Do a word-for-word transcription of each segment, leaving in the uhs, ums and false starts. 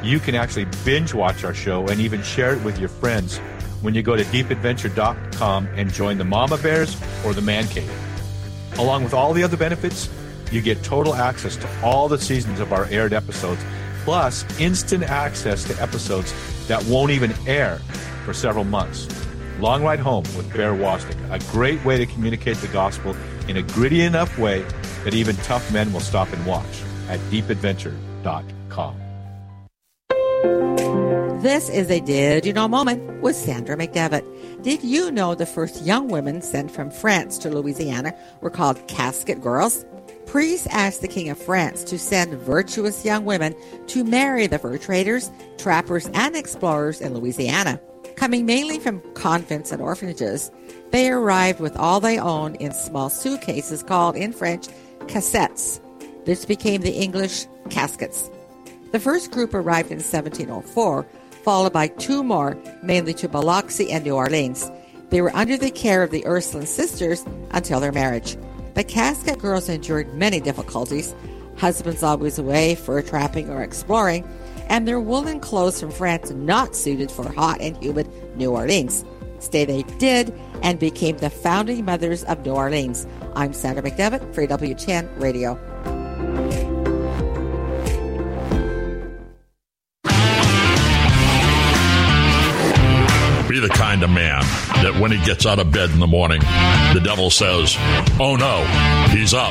You can actually binge watch our show and even share it with your friends when you go to deep adventure dot com and join the Mama Bears or the Man Cave. Along with all the other benefits, you get total access to all the seasons of our aired episodes, plus instant access to episodes that won't even air for several months. Long Ride Home with Bear Wozniak, a great way to communicate the gospel in a gritty enough way that even tough men will stop and watch at deep adventure dot com. This is a Did You Know moment with Sandra McDevitt. Did you know the first young women sent from France to Louisiana were called casket girls? Priests asked the King of France to send virtuous young women to marry the fur traders, trappers, and explorers in Louisiana. Coming mainly from convents and orphanages, they arrived with all they owned in small suitcases called in French cassettes. This became the English caskets. The first group arrived in seventeen oh four, followed by two more, mainly to Biloxi and New Orleans. They were under the care of the Ursuline sisters until their marriage. The casket girls endured many difficulties, husbands always away fur trapping or exploring, and their woolen clothes from France not suited for hot and humid New Orleans. Stay they did and became the founding mothers of New Orleans. I'm Sandra McDevitt for W T N Radio. Be the kind of man that when he gets out of bed in the morning, the devil says, oh no, he's up.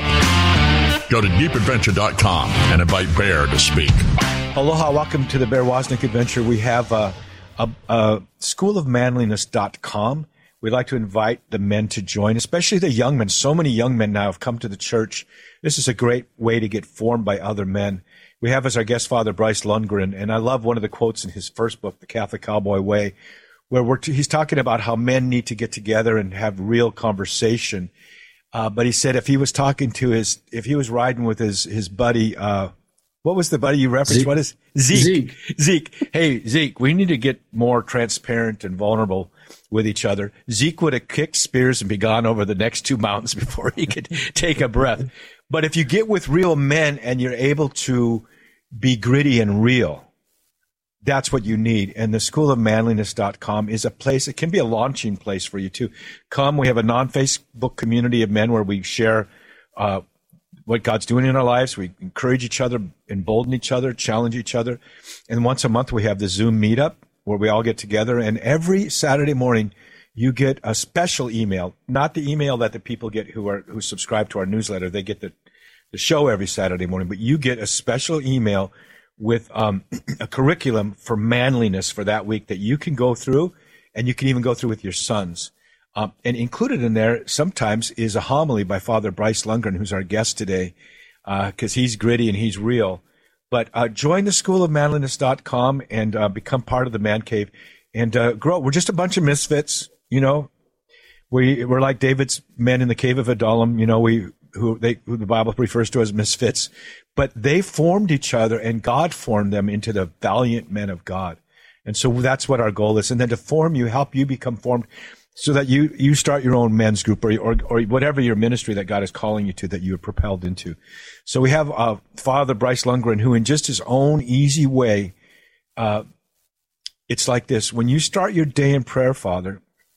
Go to deep adventure dot com and invite Bear to speak. Aloha, welcome to the Bear Wozniak Adventure. We have uh, a, a school of manliness dot com. We'd like to invite the men to join, especially the young men. So many young men now have come to the church. This is a great way to get formed by other men. We have as our guest Father Bryce Lundgren, and I love one of the quotes in his first book, The Catholic Cowboy Way, where we're t- he's talking about how men need to get together and have real conversation. Uh, but he said if he was talking to his, if he was riding with his, his buddy, uh, what was the buddy you referenced? Zeke. What is Zeke? Zeke. Zeke. Hey, Zeke, we need to get more transparent and vulnerable with each other. Zeke would have kicked spears and be gone over the next two mountains before he could take a breath. But if you get with real men and you're able to be gritty and real, that's what you need. And the school of manliness dot com is a place, it can be a launching place for you too. Come, we have a non-Facebook community of men where we share uh, what God's doing in our lives. We encourage each other, embolden each other, challenge each other. And once a month we have the Zoom meetup where we all get together. And every Saturday morning you get a special email, not the email that the people get who are who subscribe to our newsletter. They get the, the show every Saturday morning, but you get a special email with um, a curriculum for manliness for that week that you can go through, and you can even go through with your sons. Um, and included in there sometimes is a homily by Father Bryce Lundgren, who's our guest today, because uh, he's gritty and he's real. But uh, join the school of manliness dot com and uh, become part of the Man Cave and uh, grow. We're just a bunch of misfits, you know. We, we're like David's men in the cave of Adullam, you know, we who, they, who the Bible refers to as misfits. But they formed each other, and God formed them into the valiant men of God. And so that's what our goal is. And then to form you, help you become formed so that you, you start your own men's group or, or, or whatever your ministry that God is calling you to that you are propelled into. So we have uh, Father Bryce Lundgren, who in just his own easy way, uh, it's like this. When you start your day in prayer, Father,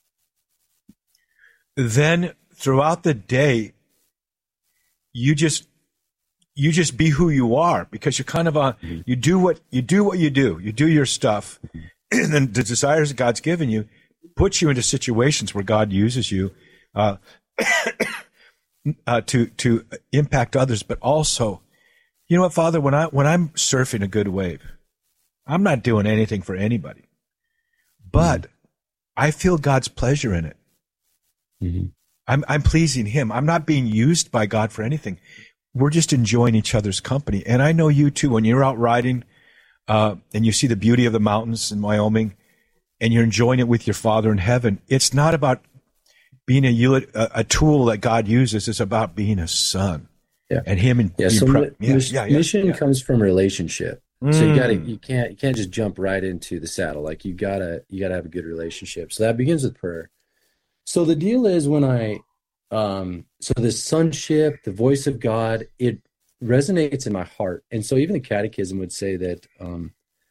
then throughout the day, you just you just be who you are, because you're kind of on, you do what you do what you do. You do your stuff. And then the desires that God's given you puts you into situations where God uses you uh, uh, to to impact others. But also, you know what, Father, when I when I'm surfing a good wave, I'm not doing anything for anybody, but mm-hmm. I feel God's pleasure in it. Mm-hmm. I'm I'm pleasing Him. I'm not being used by God for anything. We're just enjoying each other's company. And I know you too, when you're out riding uh, and you see the beauty of the mountains in Wyoming and you're enjoying it with your Father in heaven, it's not about being a, a tool that God uses. It's about being a son. Yeah. And Him and yeah, so pre- yeah, yeah, yeah, mission yeah. comes from relationship. Mm. So you gotta you can't you can't just jump right into the saddle. Like you gotta you gotta have a good relationship. So that begins with prayer. So the deal is when I Um, so the sonship, the voice of God, it resonates in my heart. And so even the catechism would say that um,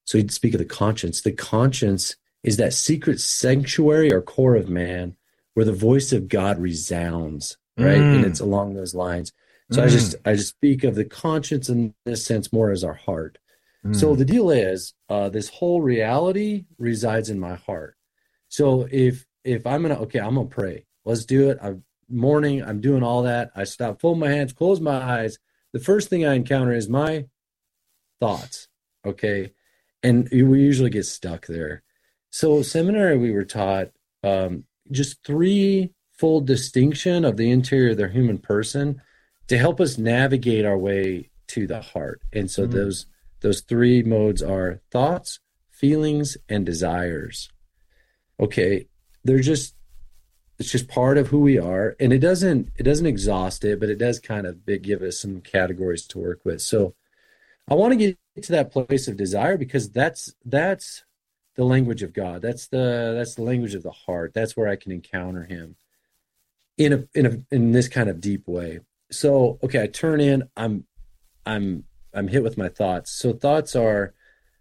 So he'd speak of the conscience. The conscience is that secret sanctuary or core of man where the voice of God resounds, right? Mm. And it's along those lines. So mm. I just I just speak of the conscience in this sense more as our heart. Mm. So the deal is, uh, this whole reality resides in my heart. So if if I'm gonna okay, I'm gonna pray. Let's do it. I'm morning. I'm doing all that. I stop, fold my hands, close my eyes. The first thing I encounter is my thoughts. Okay, and we usually get stuck there. So seminary, we were taught um, just threefold distinction of the interior of the human person to help us navigate our way to the heart. And so mm. those those three modes are thoughts, feelings, and desires. Okay, they're just it's just part of who we are, and it doesn't it doesn't exhaust it, but it does kind of give us some categories to work with. So I want to get to that place of desire because that's that's the language of God. That's the that's the language of the heart. That's where I can encounter Him in a in a in this kind of deep way. So okay, I turn in. I'm I'm I'm hit with my thoughts. So thoughts are,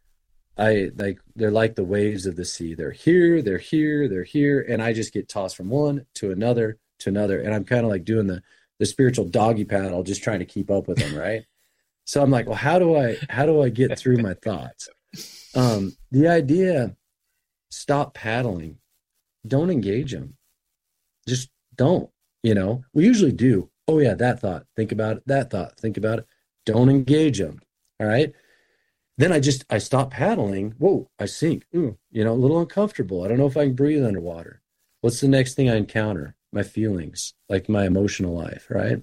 I like they're like the waves of the sea. They're here, they're here, they're here, and I just get tossed from one to another to another, and I'm kind of like doing the the spiritual doggy paddle, just trying to keep up with them, right? So I'm like, well, how do I how do I get through my thoughts? Um, the idea, stop paddling, don't engage them, just don't. You know, we usually do. Oh yeah, that thought, think about it. That thought, think about it. Don't engage them. All right. Then I just, I stop paddling. Whoa, I sink. Ooh, you know, a little uncomfortable. I don't know if I can breathe underwater. What's the next thing I encounter? My feelings, like my emotional life, right?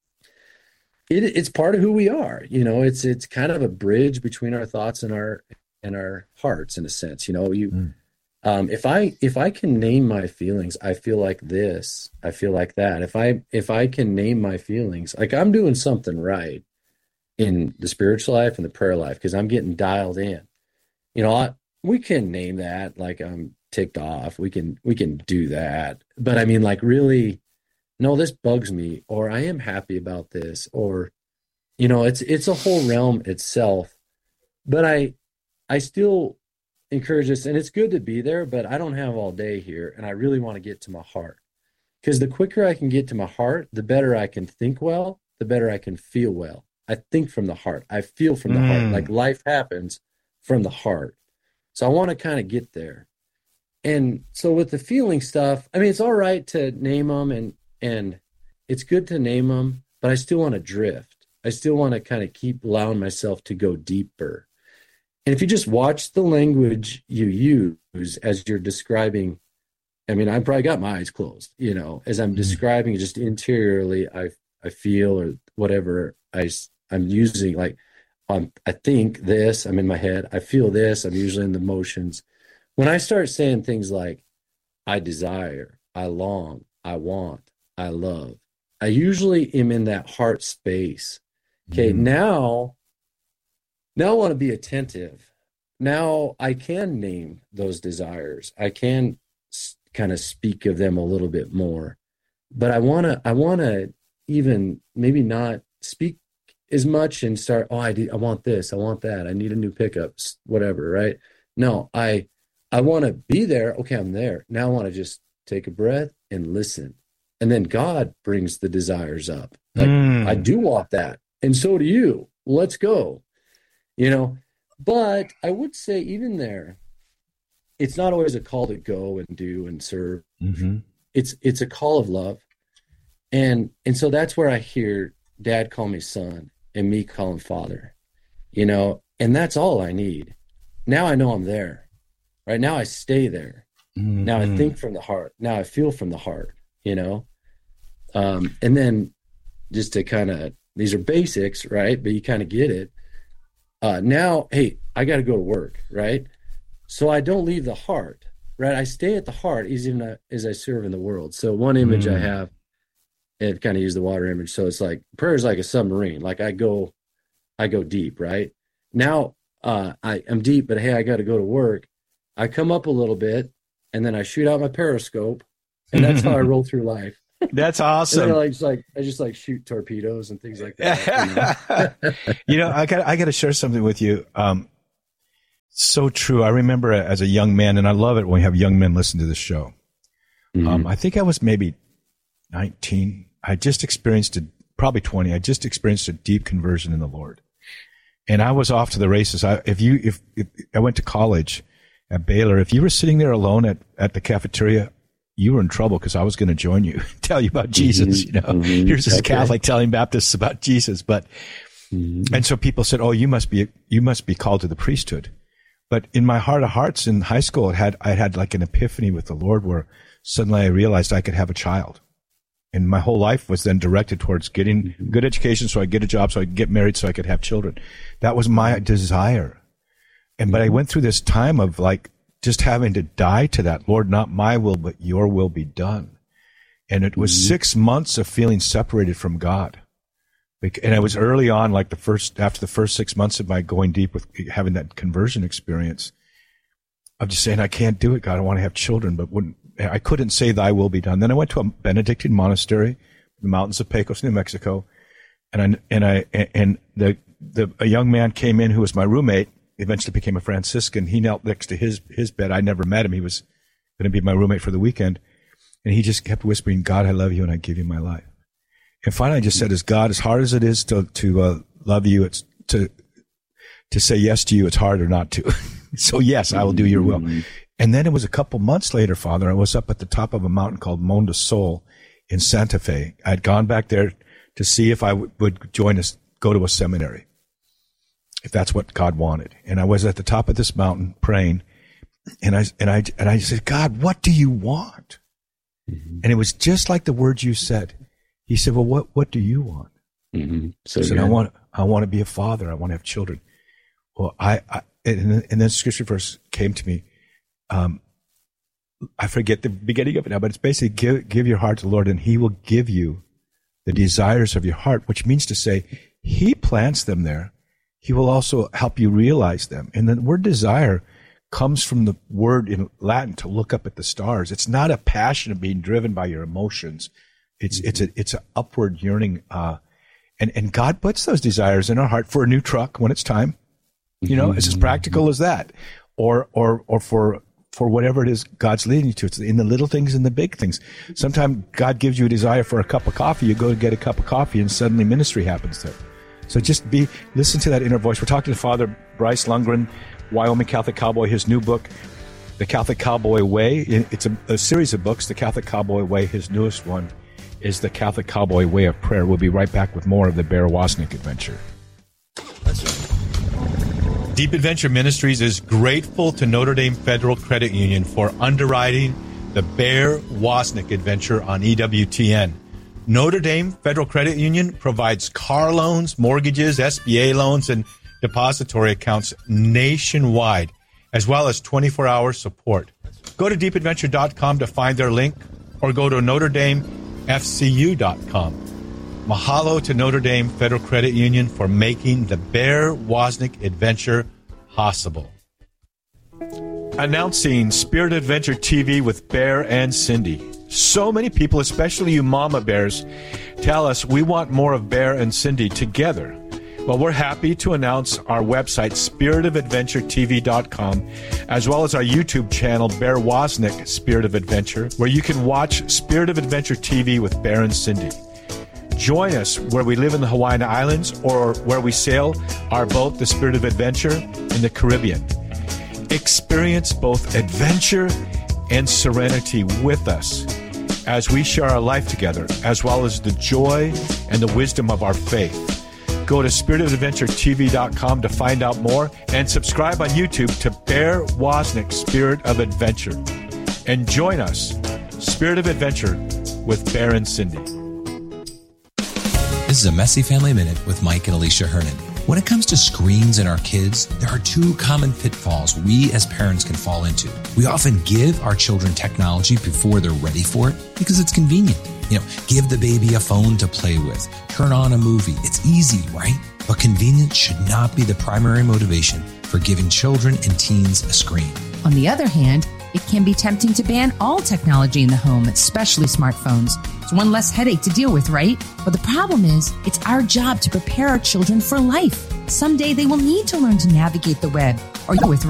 It, it's part of who we are. You know, it's it's kind of a bridge between our thoughts and our and our hearts, in a sense. You know, you mm. um, if I if I can name my feelings, I feel like this. I feel like that. If I if I can name my feelings, like I'm doing something right in the spiritual life and the prayer life, because I'm getting dialed in. You know, I, we can name that like I'm ticked off. We can we can do that. But I mean, like, really, no, this bugs me, or I am happy about this, or, you know, it's it's a whole realm itself. But I I still encourage this, and it's good to be there, but I don't have all day here, and I really want to get to my heart. Because the quicker I can get to my heart, the better I can think well, the better I can feel well. I think from the heart. I feel from the mm. heart. Like life happens from the heart. So I want to kind of get there. And so with the feeling stuff, I mean, it's all right to name them, and and it's good to name them, but I still want to drift. I still want to kind of keep allowing myself to go deeper. And if you just watch the language you use as you're describing, I mean, I've probably got my eyes closed, you know, as I'm mm. describing just interiorly, I I feel or whatever I I'm using, like, um, I think this, I'm in my head, I feel this, I'm usually in the motions. When I start saying things like, I desire, I long, I want, I love, I usually am in that heart space. Okay, mm-hmm. now, now I want to be attentive. Now I can name those desires. I can s- kind of speak of them a little bit more. But I want to, I want to even maybe not speak as much and start, oh, I, do, I want this, I want that, I need a new pickup, whatever, right? No, I I want to be there. Okay, I'm there. Now I want to just take a breath and listen. And then God brings the desires up. Like, mm. I do want that. And so do you. Let's go. You know, but I would say even there, it's not always a call to go and do and serve. Mm-hmm. It's it's a call of love. And and so that's where I hear Dad call me son and me call him father, you know, and that's all I need. Now I know I'm there. Right now I stay there. Mm-hmm. Now I think from the heart. Now I feel from the heart, you know. Um, and then just to kind of, these are basics, right? But you kind of get it. Uh, now, hey, I got to go to work, right? So I don't leave the heart, right? I stay at the heart even as I serve in the world. So one image mm. I have, and kind of use the water image. So it's like prayer is like a submarine. Like I go, I go deep, right? Now uh, I am deep, but hey, I got to go to work. I come up a little bit, and then I shoot out my periscope, and that's how I roll through life. That's awesome. And then I just like I just like shoot torpedoes and things like that. You know, you know I got I got to share something with you. Um, So true. I remember as a young man, and I love it when we have young men listen to this show. Mm-hmm. Um, I think I was maybe nineteen. I just experienced a, probably twenty. I just experienced a deep conversion in the Lord. And I was off to the races. I, if you, if, if I went to college at Baylor, if you were sitting there alone at, at the cafeteria, you were in trouble because I was going to join you, tell you about Jesus. Mm-hmm. You know, mm-hmm. Here's this okay. Catholic telling Baptists about Jesus. But, mm-hmm. and so people said, oh, you must be, you must be called to the priesthood. But in my heart of hearts in high school, it had, I had like an epiphany with the Lord where suddenly I realized I could have a child. And my whole life was then directed towards getting good education so I could get a job, so I could get married, so I could have children. That was my desire. And, but I went through this time of like just having to die to that. Lord, not my will, but your will be done. And it was mm-hmm. six months of feeling separated from God. And I was early on, like the first, after the first six months of my going deep with having that conversion experience, of just saying, I can't do it, God. I want to have children, but wouldn't, I couldn't say thy will be done. Then I went to a Benedictine monastery in the mountains of Pecos, New Mexico. And I, and I, and the, the, a young man came in who was my roommate, eventually became a Franciscan. He knelt next to his, his bed. I never met him. He was going to be my roommate for the weekend. And he just kept whispering, God, I love you and I give you my life. And finally I just said, as God, as hard as it is to, to, uh, love you, it's to, to say yes to you, it's harder not to. So yes, I will do your will. And then it was a couple months later, Father, I was up at the top of a mountain called Monte Sol in Santa Fe. I'd gone back there to see if I w- would join us, go to a seminary, if that's what God wanted. And I was at the top of this mountain praying, and I and I and I said, God, what do you want? Mm-hmm. And it was just like the words you said. He said, well, what what do you want? Mm-hmm. So I said, I want I want to be a father. I want to have children. Well, I, I and, and then scripture verse came to me. Um, I forget the beginning of it now, but it's basically give, give your heart to the Lord and he will give you the desires of your heart, which means to say he plants them there. He will also help you realize them. And the word desire comes from the word in Latin to look up at the stars. It's not a passion of being driven by your emotions. It's, mm-hmm. it's a, it's an upward yearning. Uh, and, and God puts those desires in our heart for a new truck when it's time. You know, mm-hmm. it's as practical as that. Or, or, or for, for whatever it is God's leading you to. It's in the little things and the big things. Sometimes God gives you a desire for a cup of coffee. You go to get a cup of coffee and suddenly ministry happens there. So just be, listen to that inner voice. We're talking to Father Bryce Lundgren, Wyoming Catholic Cowboy, his new book, The Catholic Cowboy Way. It's a, a series of books, The Catholic Cowboy Way. His newest one is The Catholic Cowboy Way of Prayer. We'll be right back with more of the Bear Wozniak adventure. That's right. Deep Adventure Ministries is grateful to Notre Dame Federal Credit Union for underwriting the Bear Wozniak adventure on E W T N. Notre Dame Federal Credit Union provides car loans, mortgages, S B A loans, and depository accounts nationwide, as well as twenty-four hour support. Go to deep adventure dot com to find their link, or go to notre dame f c u dot com. Mahalo to Notre Dame Federal Credit Union for making the Bear Wozniak adventure possible. Announcing Spirit Adventure T V with Bear and Cindy. So many people, especially you mama bears, tell us we want more of Bear and Cindy together. Well, we're happy to announce our website, spirit of adventure t v dot com, as well as our YouTube channel, Bear Wozniak Spirit of Adventure, where you can watch Spirit of Adventure T V with Bear and Cindy. Join us where we live in the Hawaiian Islands or where we sail our boat, the Spirit of Adventure, in the Caribbean. Experience both adventure and serenity with us as we share our life together, as well as the joy and the wisdom of our faith. Go to spirit of adventure t v dot com to find out more and subscribe on YouTube to Bear Wozniak Spirit of Adventure. And join us, Spirit of Adventure, with Bear and Cindy. This is a Messy Family Minute with Mike and Alicia Hernan. When it comes to screens and our kids, there are two common pitfalls we as parents can fall into. We often give our children technology before they're ready for it because it's convenient. You know, give the baby a phone to play with, turn on a movie. It's easy, right? But convenience should not be the primary motivation for giving children and teens a screen. On the other hand, it can be tempting to ban all technology in the home, especially smartphones. It's one less headache to deal with, right? But the problem is, it's our job to prepare our children for life. Someday they will need to learn to navigate the web or with